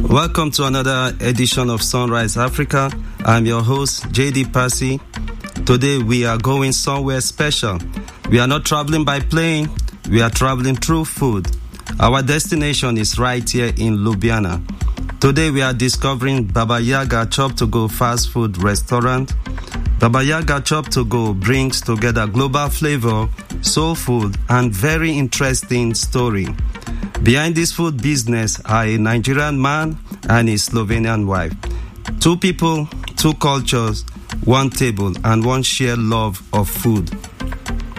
Welcome to another edition of Sunrise Africa. I'm your host, JD Passy. Today we are going somewhere special. We are not traveling by plane, we are traveling through food. Our destination is right here in Ljubljana. Today we are discovering Baba Yaga Chop to Go fast food restaurant. Baba Yaga Chop to Go brings together global flavor, soul food, and very interesting story. Behind this food business are a Nigerian man and his Slovenian wife. Two people, two cultures, one table, and one shared love of food.